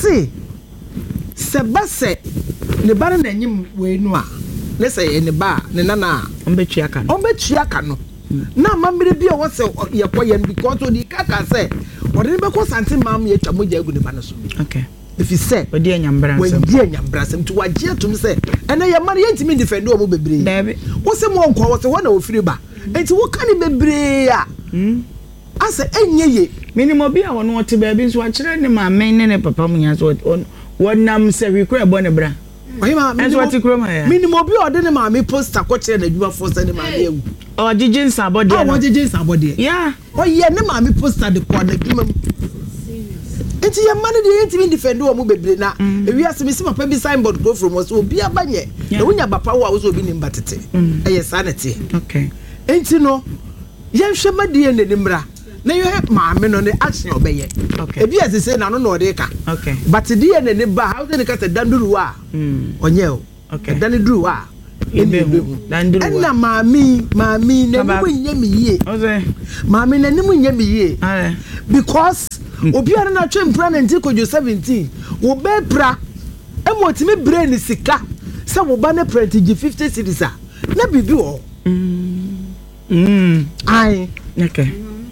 ba se ne ba na nyim we no a ne se ne ba ne nana on betua aka no na mamre bi o se yekoye because odi kaka se odi be ko santi mam ye twa moja egu ne ba no so okay if you say odi anyambra nsem to waje atum se ena ye mane ye ntimi defend o mo bebre wo se mo nko wo se wona ofiri ba enti wo ka ne bebre a ase enye ye minimo bi a wono wote ba bi nso a kire ne ma men ne papa mu nya so wonam se hwekura bo ne bra oyima minimo bi o de ne ma me poster ko kire na adwuma for se ne ma me ewu o jijin sabode no o jijin sabode yeah o ye ne ma me poster de ko na adwuma enti ye mane de yentimi defend o mu bebre na ewi asemi si papa bi signboard go from us obi abanye na wonya bapa wo a wo so bi nimba tete eye sanete okay enti no yɛhwɛ ma DNA ne mmra na yɛ maame no ne action obeye ebi asese na no ode ka but DNA ne ba how they ka say danduru a onye o danduru a na maami na nimu nya me yie maami na nimu nya me yie because obiara na twa mpra na nti kojo 17 wo be pra emotimi brain sika se wo ba na print gi 50 cedis a na bibi wo ai okay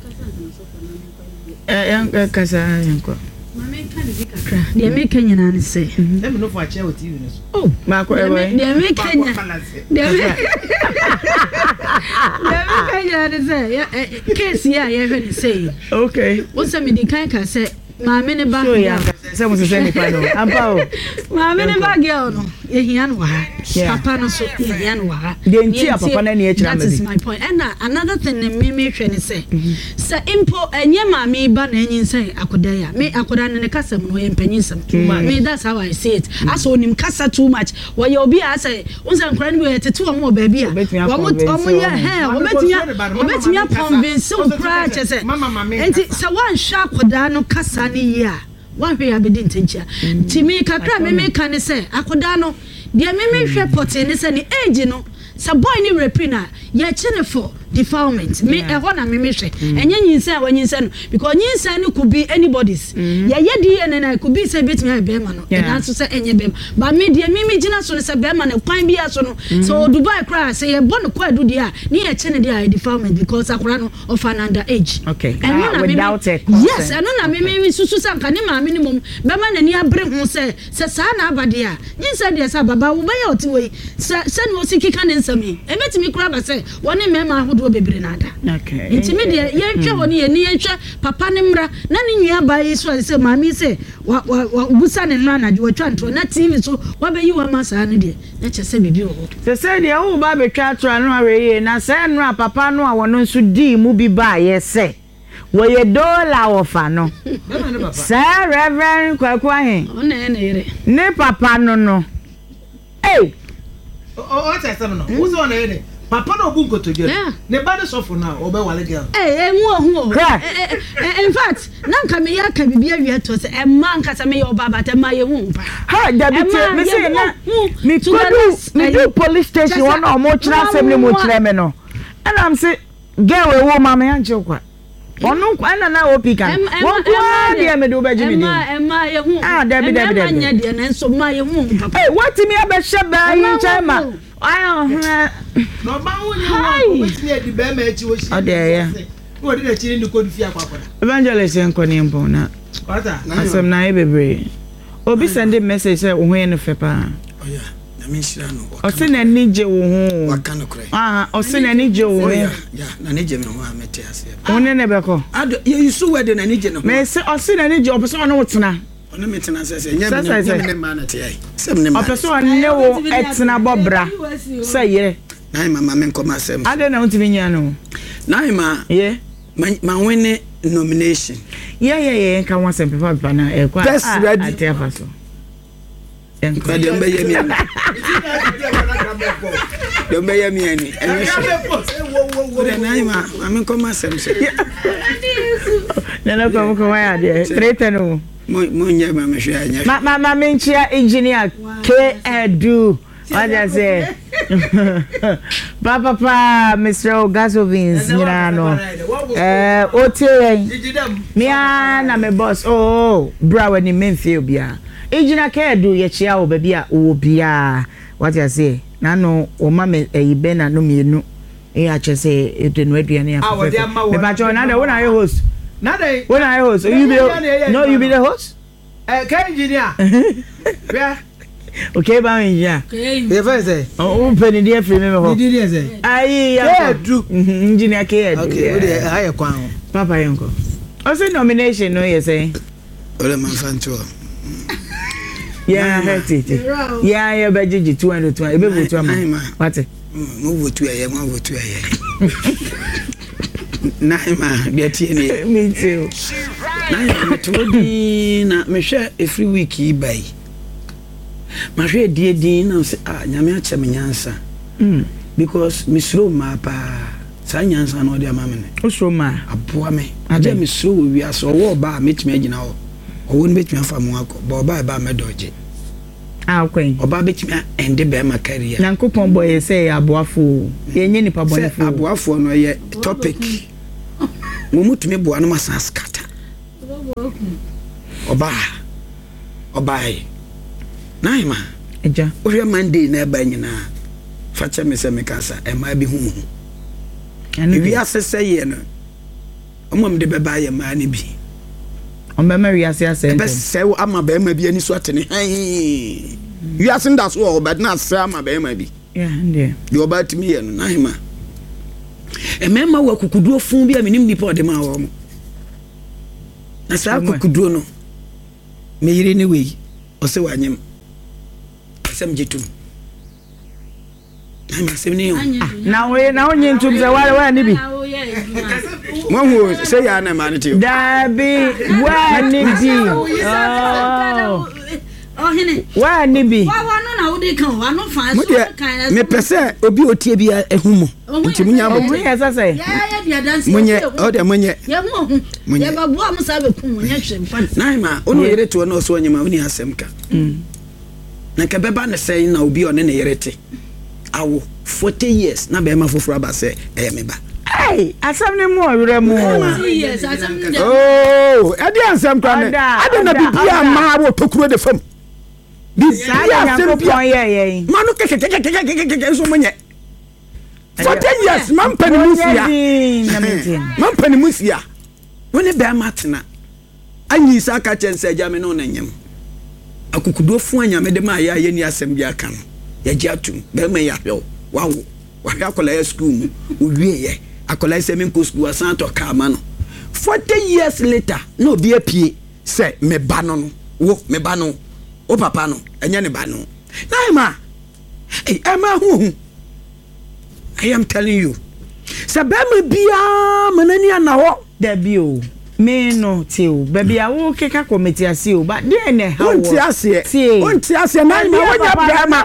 kasa yanko mama kan di kakra de me kanya na ne se dem no for ache o TV no oh ma ko e we de me kanya ne se case ya ye hwe ne se okay wo se me di kan ka se maame ne ba se mo se ni pa no ampa o maame ne ba girl no ye hia no wa papa no so ye hia no wa de nti a papa na ne akira me that is my point and another thing me hwe ne se impo enye maame ba na enyin se akoda ya me akoda ne kasa mo ye mpanyin sam me that's how I see it as onim kasa too much wo ye obi a say unsa nkora ne be tete wo mo ba bi a wo ye obetimia convince wo pra che se enti se wan sha akoda no kasa ne ya wan hwe ya be di ntenchia timi kakra me ka ne se akoda no de me hwe pote ne se ne age no sa boy ni repina ya chene for defilement me ehona me hwe enye nyinsa wanyinsa no because nyinsa no could be anybody's ya ye DNA na could be say betimi be ma no na so say enye be ba me de me gina so ne say be ma no kwan bia so no so Dubai cry say ye bon kwa du dia ni ya chene dia defilement because akura no of an under age okay without it yes eno na me susu sa nka ne ma minimum be ma na ni abre ho say sa na abade a nyinsa dia sa baba wo be ya oti we se no sikika ne nsami emetimi kura ba say woni me ma hodo bebre nada okay intimi de ye hwe woni ye ni ye hwe papa ne mra na ne nua ba yi so say mami say wa busa ne nwa na de watwa ntro na TV so wa be yi wa masa ne de na che say bibi wo se de wo ba betwa atro no awe na say no papa no a wono nso di mu bi ba ye say wo ye dola wo fa no say Reverend Kwaku ahen o na ene ire ne papa no eh o ata sam no wo so na ene papa no bu nkotoje ne ba de sofo na obe wale girl mu ohu in fact nanka me ya ka bibia wi to se emma nka se me yo baba te ma ye hu pa ha dabite me say na me do police station one o mo kira sem ne mo kira me no and am say girl we wo mama ya nche kwa onu kwa na na opi kan won kwa de me do be jimi din emma ye hu dabi nya de na nso ma ye hu papa what me abehye ba yin chama ayo no ba wonye wo wetin e di be ma echi wo shi o de ya wo de na chi ni ko du fi akwa evangelist enko ni mpo na wata asem na bebre obi send message say wo hu no fe pa oya na me shira no o se na ni je wo hu waka no kure o se na ni je wo ya na ni je me ho amete ase one ne be ko ado ye yusu we de na ni je no me se o se na ni je o person no tena ono metena sese nyame ne ma na te ai sem ne ma o person ne wo etena bobra say ye na mama men koma sem ade na untimi nya no na ma ye ma win nomination yeah kan wa sem papa na e kwa ate afaso enko de mbe yemi ani de mbe yemi ani wo de na ma men koma sem se na ko wa ya de tretano mo nya ma me hwe anya ma menchia engineer K Edu what I say papa Mr. Gasovins nyina no otie me na me boss bra when me feel bia engineer K Edu ye chia wo ba bia wo bia what I say na no o ma me ibe na no mienu a che say edenu aduane ya me ba jo na de wona your host Nada. When I host, you be the host? Engineer. Yeah. Okay, ba engineer. The first say. Oh, penny dear free me ho. Did say. Aye, do. Engineer K. Okay, we dey higher kwan. Papa yanko. O say nomination no you say. Ole man fanto. Yeah, heard it. Yeah, budget 200 e be vote am. What? Mo vote ya, mo vote ya. Naima biatie ni me too naima todi na me hwe every week yi bai ma hwe die na say nyame acha me nyansa because me slow ma pa saa nyansa na ɔde ama me ne osoro ma aboa me agye me soro wɔ wiase ɔwɔ ɔba a metumi agyina hɔ ɔwɔ no bɛtumi afa mu akɔ ba ɔba ɛba mɛdɔgye akwen ɔba bɛtumi ɛnde bɛrima career nyankopɔn bɔ yɛ sɛ aboafo yɛnyɛ nipa bɔnefo aboafo no yɛ topic mo mutumi boa no masa skata ɔba naima eja ohwɛ Monday na ɛba nyinaa fa kyɛ me sɛ mekasa ɛma bi hu wiase sɛ yɛ no ɔmam de bɛba yɛ maa ne bi ɔmbɛma wiase asɛ bɛsɛ ama bɛrima bi ani so atene wiase nda so wɔ ɔbɛdena asɛ ama bɛrima bi deɛ ɔba tumi yɛ no naima ɛmɛma wɔ akukuduo fun bi a menim nipa ɔde ma wɔ mo na saa akukuduo no meyere ne wei ɔsɛ wanyem asɛm gyetum na onye ntum sɛ ware ne bi mohu sɛ yɛ na ma ne te dabi wa ne bi wa ne bi mepɛ sɛ obi otie bi ahu mu nti munya moyɛ sɛ sɛ naima ɔne yere te ɔ na ɔsɛ ɔnyema wone asɛm ka na nka bɛba ne sɛn na obi ɔne ne yere te awo 40 years na bɛma foforɔ aba sɛ ɛyɛ me ba asɛm ne mu ɔwerɛ mu ɛde ansɛm kora ne ade na bibia maa wɔ tokuro de fam bibia asɛm bia ma no kɛkɛkɛkɛkɛkɛkɛ nso monyɛ 40 years mampane mu sia wone bɛma tena anyi sa aka kyɛn sɛ agya me ne wo na nyam akukuduo fun anyame de ma ya ni asɛm bi aka no yɛgye atum bɛma yɛ ahwɛ wawo wahwɛ akɔla yɛ school mu owie yɛ akɔla sɛ menko school asan to ka ama no 40 years later na obi apie sɛ me ba no wo me ba no o papa no ɛnyɛ ne ba no na ma ɛma hu I am telling you sɛ bɛma bia manani ana hɔ da bio me no teo baby a wo keka committee ase o ba dey na how wonti ase na ma wonya brama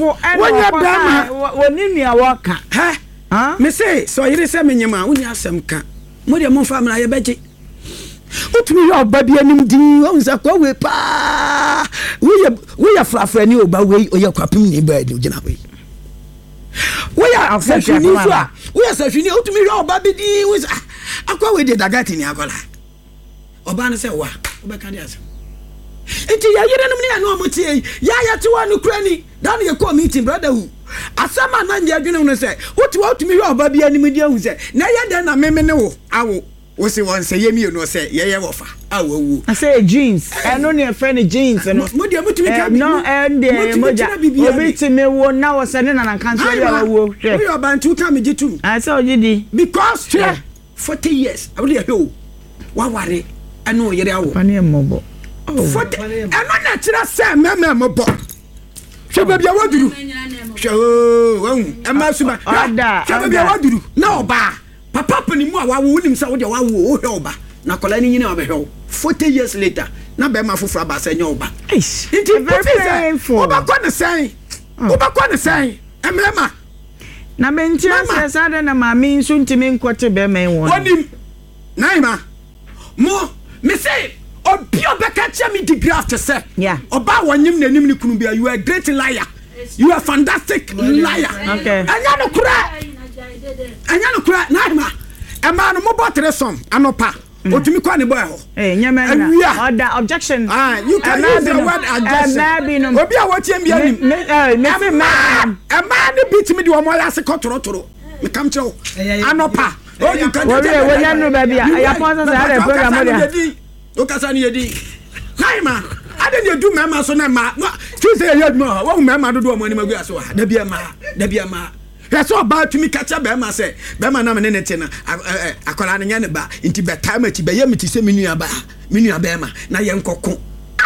woni nua wo ka ha me say so yire se menyema woni asem ka mo de mo fa mra ye beje utumi yo ba bia nim din wo nsa kwa we pa we ya frafra ni oba we oya kwapim ni ba di gina we we ya afafini so a we ya safini utumi yo ba bi di we akwa we de dagati ni akola oba ne se wa obeka de asem enti ya yire no ne ya no amotie ya te wa no krani dan ye call meeting brother hu asama na nya adwene no se utumi hwe oba bia nim dia hu se na ya de na meme ne wo awo wo se won se yemi no se ye wofa awo wu I say jeans eno ne friend jeans no mo dia mutumi ka no and moja obi timi wo na wo se ne na kan so ya wo hwe we oba ntu ka me gitum I say ogidi because 40 years I will hear wa ware eno yere awo pani mobo 40 eno na kira se meme mobo hwe bia waduru hwe o ema suma hwe bia waduru na oba papa pani mu a wa wo nim se wo de wa wo hwe oba na kola ni nyina obehwe 40 years later na be ma foforo aba se nya oba it very oba kwa ne sen emema na benti asesa de na mami nso ntimi nkote be men won wonim naima mo me say obi obeka che me degree after say oba wonyim nanim ni kunu bia you are a great liar you are a fantastic liar okay anya no kura naima ema no mo botre som anopa otumi kwa ne boy ho nyama order objection you can use the word objection obi a wotie mbia nim ema ne beat me de o mo ya se kotorotoro me kam che o anopa you can we no baby ya pon say ada program there o kasa ni yedi naima ade ne du mema so na ma tu say yedi ma wo mema do do mo ni magu aso da bia ma so about to me catch up be ma say be ma na me ne te na akola ne nya ne ba nti be time ati be ye me ti se menua be ma na ye nkoko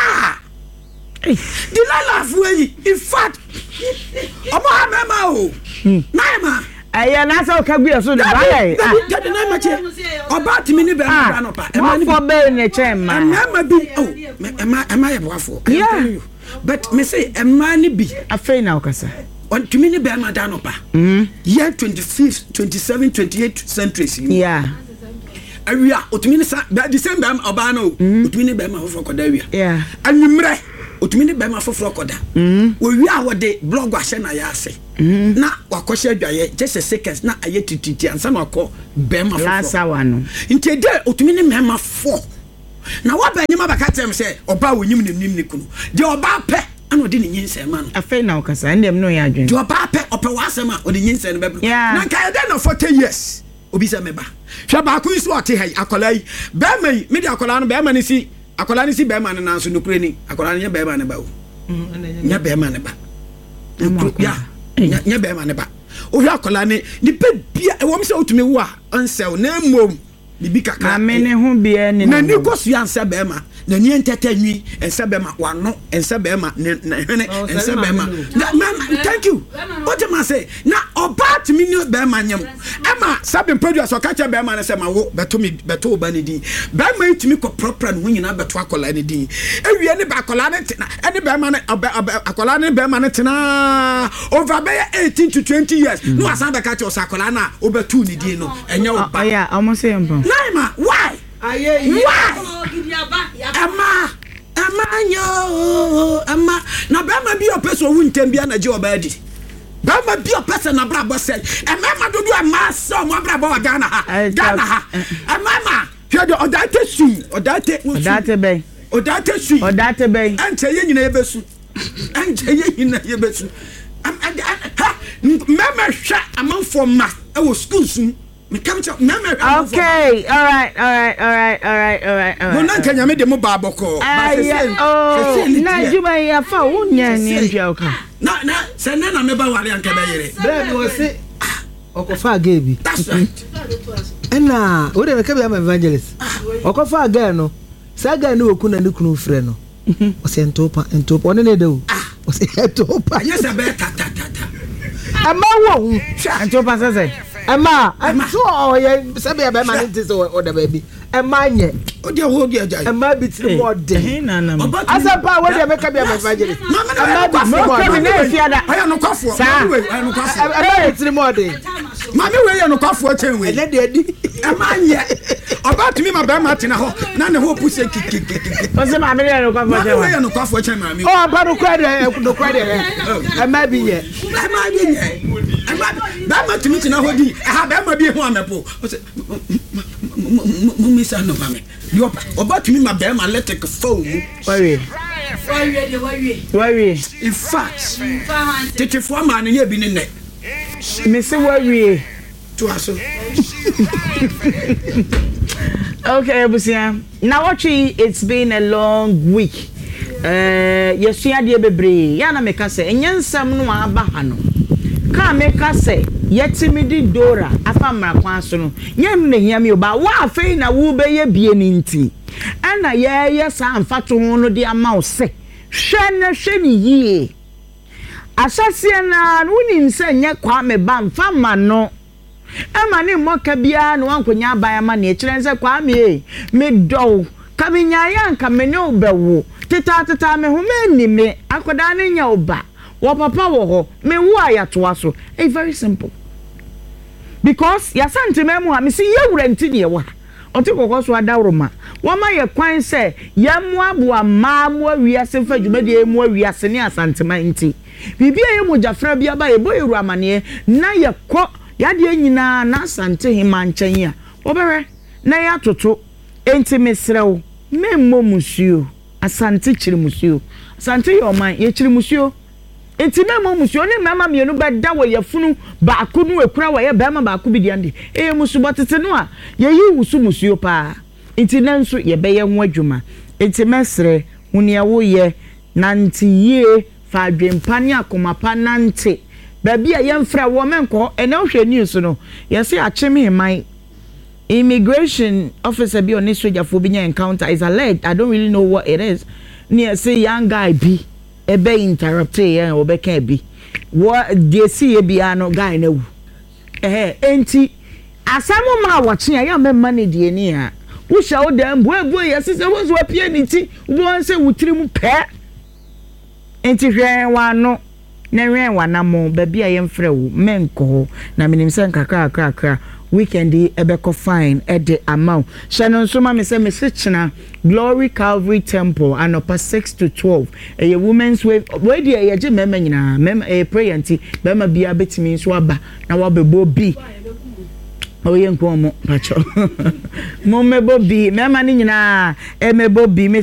the life way in fact omo ha me ma o naima aya na so ka gbe so de ba ye de na ma che about me ni be ma no pa e ma ni for be ne che ma ma bi oh ema ye boafo but me say ema ni bi afei na okasa on to me be ma da no pa year 25th 27 28 centuries yeah awia otumi ne sa December oba no otumi ne be ma foforo koda awia yeah anwumre otumi ne be ma foforo koda wo wi a wo de blog ahye na ya ase na wakɔhye adwaye just a seconds na aye tititi ansa na akɔ be ma foforo last hour no nti de otumi ne me ma fo na wa ba nyima baka tem se oba wonyim ne nim ne kunu de oba pe ana odi ne nyinse ma no afei na okasa ndem no ya adwen de oba pe ope wasema odi nyinse ne bebro na ka de na 40 years obi se meba hwa ba ku isu ote hai akola yi be mai me de akola no be ma ne si akola ne si be ma ne na so no kure ni akola ne be ma ne ba o nya be ma ne ba ya nya be ma ne ba o hwa akola ne ni pe bia e wo me se otumi wo a ansel na mom bibi kaka na me ne ho bia ni na ni kosu ansa be ma na ni entertainwi ensa be ma wano ensa be ma na hwene ensa be ma thank you what am I say na obat me ni be ma nyam ama sabe producer o kacha be ma na se ma wo beto ba ni din be ma itimi ko proper no nyina beto akola ni din ewie ne ba akola ne tena e be ma na akola ne be ma ne tena over be 18 to 20 years no asanda kacha o sakola na obetu ni din no enye o ba yeah almost say mbo Naima, why? Why? Emma, na bema bi o person wu ntem bia na je obadi. Bema bi o person na bra bo say, emma do emma so mo bra bo Ghana ha. Ghana ha. Emma, hwe do odate su, odate be. Odate su. Odate be. Anche ye nyina ye besu. Anche ye nyina ye besu. Mama hwa amanfo ma e wo school su. Okay, all right. Mona Kenya me demo baboko. Na juma ya fa wonya ni ndwa oka. Na se na me ba ware anka ba yere. Brad we say okofa gebi. That's right. Na wo de me ka be am evangelist. Okofa ga no. Sa ga no oku na ni kunu frɛ no. O se ntopa one ne de o. O se ntopa. Yes be ta. Ama wo ntopa sese. Emma, so ye sabe be ma nti so o da baby. Emma nye. O de ho de aja. Emma bitiri mo de. Na. Asapa we de make be evangelist. Emma bitiri mo de. Na fiada. Aya no kwafo. Aya no kwafo. Emma bitiri mo de. Mami we ye no kwafo chen we. Ele de adi. Emma nye. Oba timi ma be ma tena ho. Na ne ho puse kikikiki. O se ma me ye no kwafo chen. Mami we ye no kwafo chen mami. Oh, ba no kwade. Emma bi ye. Emma ma timi tena ho di. Ha be ma bi ho amepo. O se mummy sa no mami. Yo oba timi ma be ma electric phone. Worry. In fact, tete fo ma no ye bi ne ne. Me se worry. To aso. Okay, Busia. Now watching, it's been a long week. Yesua de bebre. Ya na meka se enyensam no aba ha no. Ka meka se yetimidi dora afa mra kwan so no. Nyem ne hia me oba wa afei na wo be ye bie ni nti. Ana ye sa amfato ho no de ama wo se. Hwe ni yie. Asase na wonim se nye kwa me ba mfa ma no. Ema ni moka bia no wankonya abaya ma na ekire nse kwa me do ka me nya ya nka me ne obewo teta me ho me me akoda ne nya oba wo papa wo ho me wo ayato aso very simple because ya sante memu ha me si ye wurenti ne wo oti kokko so adawroma wo ma ye kwan se ya mu aboa ma mu awiase fa dwumade mu awiase ne asantema nti bibia ye mo jafra bia ba ye boyeru amane na ye kɔ yade nyina na asante hima nkyɛn a obere na ya toto enti mesrew memmo musuo asante kyiri musuo asante ye oman ye kyiri musuo enti memmo musuo ne mama mienu bɛda wo yafunu baako no ekura wo ye bɛma baako bi diande musu botete no a ye yi wusu musuo pa enti nanso ye bɛyɛ ho adwuma enti mesre hunia wo ye nante yie fa adwempa ne akomapa nante baby a yemfra wo menko ene hwe news no yesi acheme man immigration officer bi on soja fo bi nya encounter is alleged. I don't really know what it is. Near say young guy bi ebe interrupt here obeka bi what dey see e bia no guy na wu enti asamo ma wache ya memma ne die ni a wo sha wo dem boaboa yesi se wo zo apie ni ti wo se wutiri mu pe enti hwe wa no na ren wanamo baby a yemfrɛ wo menko na minim sɛ nkakra weekend ebeko fine at the amount Shannon Suma me say me china Glory Calvary Temple anopa 6 to 12 a women's wave where the ye je mema nyina mem a prayer anti mema bia betimi so aba na wa bebo bi oye nko mo pacho mo mebo bi mema ni nyina e mebo bi me